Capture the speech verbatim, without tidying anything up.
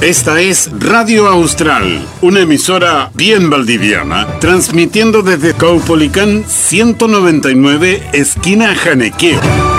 Esta es Radio Austral, una emisora bien valdiviana, transmitiendo desde Caupolicán ciento noventa y nueve, esquina Janequeo.